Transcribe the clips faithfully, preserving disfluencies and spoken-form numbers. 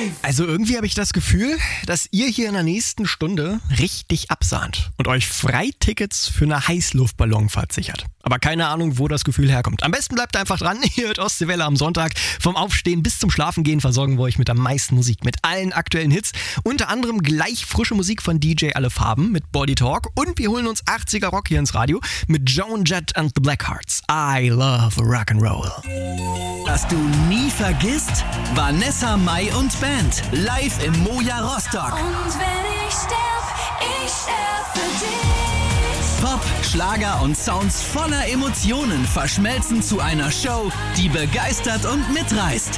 Also irgendwie habe ich das Gefühl, dass ihr hier in der nächsten Stunde richtig absahnt und euch Freitickets für eine Heißluftballonfahrt sichert. Aber keine Ahnung, wo das Gefühl herkommt. Am besten bleibt einfach dran. Ihr hört Ostseewelle am Sonntag. Vom Aufstehen bis zum Schlafengehen versorgen wir euch mit der meisten Musik, mit allen aktuellen Hits. Unter anderem gleich frische Musik von D J Alle Farben mit Body Talk. Und wir holen uns achtziger Rock hier ins Radio mit Joan Jett and the Blackhearts. I love Rock'n'Roll. Was du nie vergisst? Vanessa Mai und Band live im Moja Rostock. Und wenn ich sterb, ich sterb für dich. Pop, Schlager und Sounds voller Emotionen verschmelzen zu einer Show, die begeistert und mitreißt.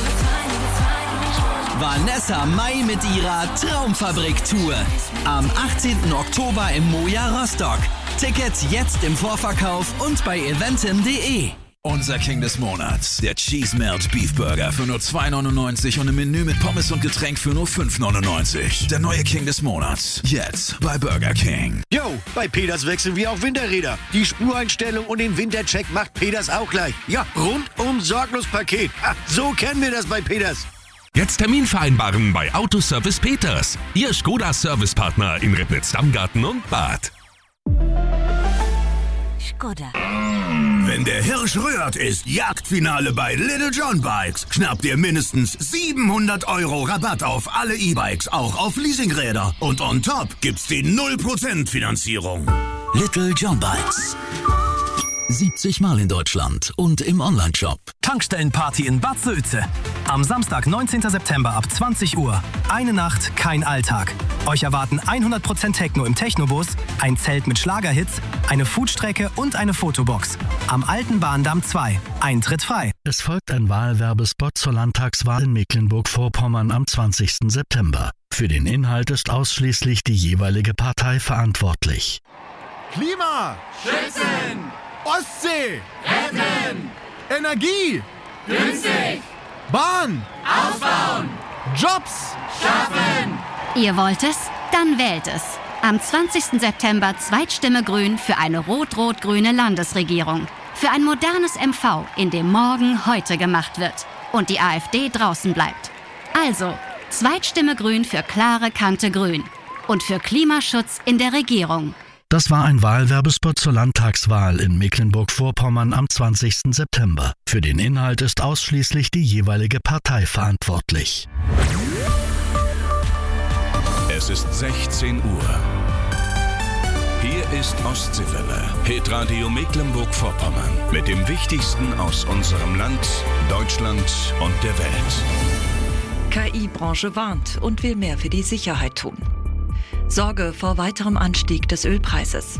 Vanessa Mai mit ihrer Traumfabrik-Tour. Am achtzehnten Oktober im Moja Rostock. Tickets jetzt im Vorverkauf und bei eventim punkt de. Unser King des Monats, der Cheese Melt Beef Burger für nur zwei neunundneunzig und ein Menü mit Pommes und Getränk für nur fünf neunundneunzig. Der neue King des Monats, jetzt bei Burger King. Yo, bei Peters wechseln wir auf Winterräder. Die Spureinstellung und den Wintercheck macht Peters auch gleich. Ja, rundum sorglos Paket. Ha, so kennen wir das bei Peters. Jetzt Termin vereinbaren bei Autoservice Peters. Ihr Skoda-Servicepartner in Ribnitz-Dammgarten und Bad. Skoda. Wenn der Hirsch rührt, ist Jagdfinale bei Little John Bikes. Schnappt ihr mindestens siebenhundert Euro Rabatt auf alle E-Bikes, auch auf Leasingräder. Und on top gibt's die null Prozent Finanzierung. Little John Bikes. siebzig Mal in Deutschland und im Onlineshop. Tankstellenparty in Bad Sülze. Am Samstag, neunzehnten September ab zwanzig Uhr. Eine Nacht, kein Alltag. Euch erwarten hundert Prozent Techno im Technobus, ein Zelt mit Schlagerhits, eine Foodstrecke und eine Fotobox. Am Alten Bahndamm zwei. Eintritt frei. Es folgt ein Wahlwerbespot zur Landtagswahl in Mecklenburg-Vorpommern am zwanzigsten September. Für den Inhalt ist ausschließlich die jeweilige Partei verantwortlich. Klima! Schützen! Ostsee! Retten! Energie! Günstig! Bahn! Ausbauen! Jobs! Schaffen! Ihr wollt es? Dann wählt es. Am zwanzigsten September Zweitstimme Grün für eine rot-rot-grüne Landesregierung. Für ein modernes M V, in dem morgen heute gemacht wird. Und die AfD draußen bleibt. Also, Zweitstimme Grün für klare Kante Grün. Und für Klimaschutz in der Regierung. Das war ein Wahlwerbespot zur Landtagswahl in Mecklenburg-Vorpommern am zwanzigsten September. Für den Inhalt ist ausschließlich die jeweilige Partei verantwortlich. Es ist sechzehn Uhr. Hier ist Ostseewelle, Hitradio Mecklenburg-Vorpommern. Mit dem Wichtigsten aus unserem Land, Deutschland und der Welt. K I-Branche warnt und will mehr für die Sicherheit tun. Sorge vor weiterem Anstieg des Ölpreises.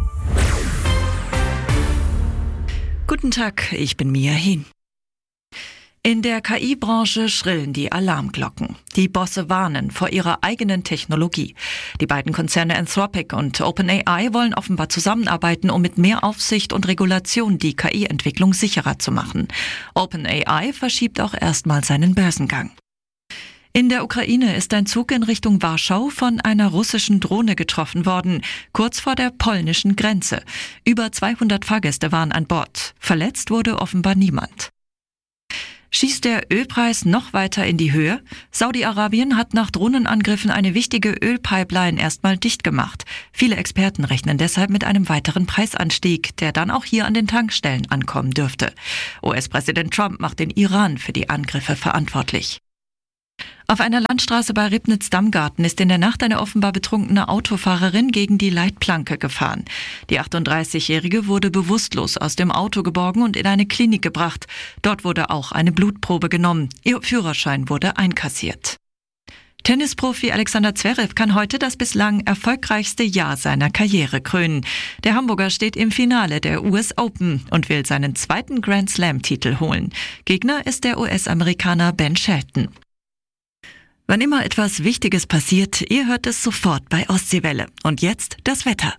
Guten Tag, ich bin Mia Hien. In der K I-Branche schrillen die Alarmglocken. Die Bosse warnen vor ihrer eigenen Technologie. Die beiden Konzerne Anthropic und OpenAI wollen offenbar zusammenarbeiten, um mit mehr Aufsicht und Regulation die K I-Entwicklung sicherer zu machen. OpenAI verschiebt auch erstmal seinen Börsengang. In der Ukraine ist ein Zug in Richtung Warschau von einer russischen Drohne getroffen worden, kurz vor der polnischen Grenze. Über zweihundert Fahrgäste waren an Bord. Verletzt wurde offenbar niemand. Schießt der Ölpreis noch weiter in die Höhe? Saudi-Arabien hat nach Drohnenangriffen eine wichtige Ölpipeline erstmal dicht gemacht. Viele Experten rechnen deshalb mit einem weiteren Preisanstieg, der dann auch hier an den Tankstellen ankommen dürfte. U S-Präsident Trump macht den Iran für die Angriffe verantwortlich. Auf einer Landstraße bei Ribnitz-Dammgarten ist in der Nacht eine offenbar betrunkene Autofahrerin gegen die Leitplanke gefahren. Die achtunddreißigjährige wurde bewusstlos aus dem Auto geborgen und in eine Klinik gebracht. Dort wurde auch eine Blutprobe genommen. Ihr Führerschein wurde einkassiert. Tennisprofi Alexander Zverev kann heute das bislang erfolgreichste Jahr seiner Karriere krönen. Der Hamburger steht im Finale der U S Open und will seinen zweiten Grand Slam-Titel holen. Gegner ist der U S-Amerikaner Ben Shelton. Wann immer etwas Wichtiges passiert, ihr hört es sofort bei Ostseewelle. Und jetzt das Wetter.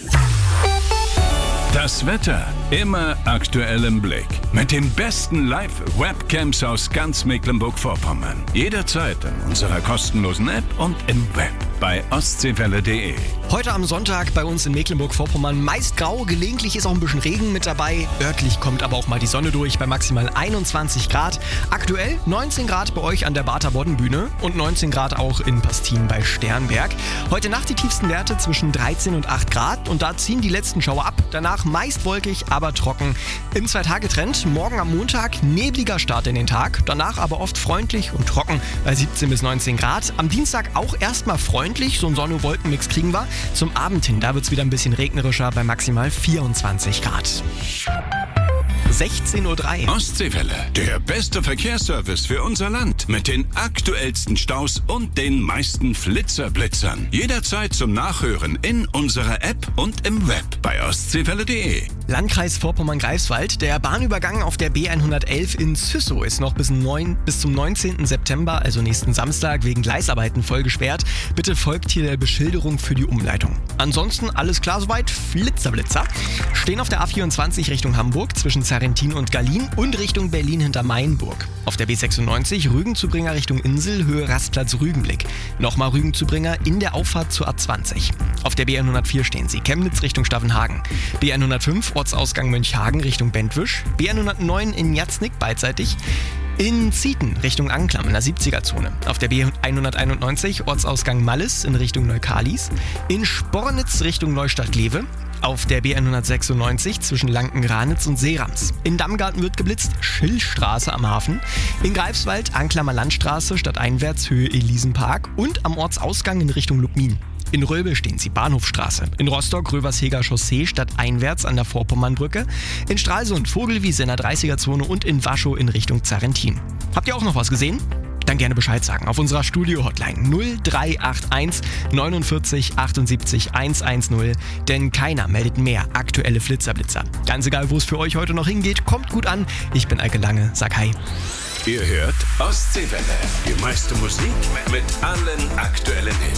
Das Wetter immer aktuell im Blick. Mit den besten Live-Webcams aus ganz Mecklenburg-Vorpommern. Jederzeit in unserer kostenlosen App und im Web. bei ostseewelle punkt de. Heute am Sonntag bei uns in Mecklenburg-Vorpommern meist grau, gelegentlich ist auch ein bisschen Regen mit dabei. Örtlich kommt aber auch mal die Sonne durch bei maximal einundzwanzig Grad. Aktuell neunzehn Grad bei euch an der Barther Boddenbühne und neunzehn Grad auch in Pastin bei Sternberg. Heute Nacht die tiefsten Werte zwischen dreizehn und acht Grad und da ziehen die letzten Schauer ab. Danach meist wolkig, aber trocken. Im Zwei-Tage-Trend morgen am Montag nebliger Start in den Tag, danach aber oft freundlich und trocken bei siebzehn bis neunzehn Grad. Am Dienstag auch erstmal freundlich, so ein Sonne-Wolken-Mix kriegen wir. Zum Abend hin, da wird es wieder ein bisschen regnerischer bei maximal vierundzwanzig Grad. sechzehn Uhr drei. Ostseewelle, der beste Verkehrsservice für unser Land. Mit den aktuellsten Staus und den meisten Flitzerblitzern. Jederzeit zum Nachhören in unserer App und im Web bei ostseewelle punkt de. Landkreis Vorpommern-Greifswald. Der Bahnübergang auf der B hundertelf in Züssow ist noch bis, neun, bis zum neunzehnten September, also nächsten Samstag, wegen Gleisarbeiten voll gesperrt. Bitte folgt hier der Beschilderung für die Umleitung. Ansonsten alles klar soweit. Flitzerblitzer stehen auf der A vierundzwanzig Richtung Hamburg zwischen Zarentin und Gallien und Richtung Berlin hinter Mainburg. Auf der B sechsundneunzig Rügen-Zubringer Richtung Insel, Höhe Rastplatz Rügenblick. Nochmal Rügen-Zubringer in der Auffahrt zur A zwanzig. Auf der B hundertvier stehen sie, Chemnitz Richtung Stavenhagen. B hundertfünf Ortsausgang Mönchhagen Richtung Bentwisch. B hundertneun in Jatznick beidseitig. In Zieten Richtung Anklam in der siebziger-Zone. Auf der B hunderteinundneunzig Ortsausgang Mallis in Richtung Neukalis. In Spornitz Richtung Neustadt-Glewe. Auf der B hundertsechsundneunzig zwischen Lanken-Ranitz und Seerams. In Dammgarten wird geblitzt, Schillstraße am Hafen. In Greifswald Anklamer Landstraße stadteinwärts Höhe Elisenpark und am Ortsausgang in Richtung Lubmin. In Röbel stehen sie, Bahnhofstraße. In Rostock Röversheger Chaussee stadteinwärts an der Vorpommernbrücke. In Stralsund Vogelwiese in der dreißiger-Zone und in Waschow in Richtung Zarentin. Habt ihr auch noch was gesehen? Dann gerne Bescheid sagen auf unserer Studio-Hotline null drei acht eins neunundvierzig achtundsiebzig hundertzehn, denn keiner meldet mehr aktuelle Flitzerblitzer. Ganz egal, wo es für euch heute noch hingeht, kommt gut an. Ich bin Eike Lange, sag hi. Ihr hört Ostseewelle, die meiste Musik mit allen aktuellen Hits.